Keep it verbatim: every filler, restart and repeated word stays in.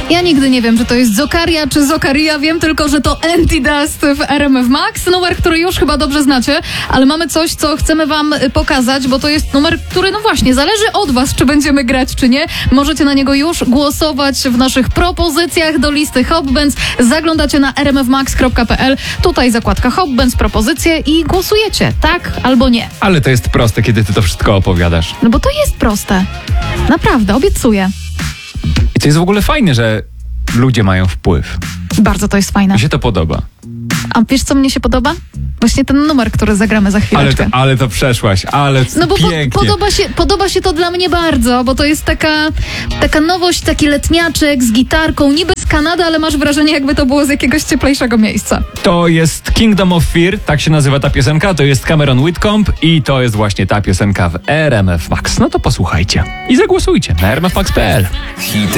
Ja nigdy nie wiem, czy to jest Zokaria czy Zokaria, wiem tylko, że to Antidust w R M F Max, numer, który już chyba dobrze znacie, ale mamy coś, co chcemy wam pokazać, bo to jest numer, który no właśnie, zależy od was, czy będziemy grać, czy nie. Możecie na niego już głosować w naszych propozycjach do listy Hot Bands. Zaglądacie na r m f max kropka p l, tutaj zakładka Hot Bands, propozycje i głosujecie, tak albo nie. Ale to jest proste, kiedy ty to wszystko opowiadasz. No bo to jest proste. Naprawdę, obiecuję. I to jest w ogóle fajne, że ludzie mają wpływ. Bardzo to jest fajne. Mi się to podoba. A wiesz, co mnie się podoba? Właśnie ten numer, który zagramy za Ale chwileczkę. to, ale to przeszłaś, ale No bo po, pięknie. podoba, się, podoba się to dla mnie bardzo, bo to jest taka, taka nowość, taki letniaczek z gitarką, niby z Kanady, ale masz wrażenie, jakby to było z jakiegoś cieplejszego miejsca. To jest Kingdom of Fear, tak się nazywa ta piosenka, to jest Cameron Whitcomb i to jest właśnie ta piosenka w R M F Max. No to posłuchajcie i zagłosujcie na r m f max kropka p l. Hity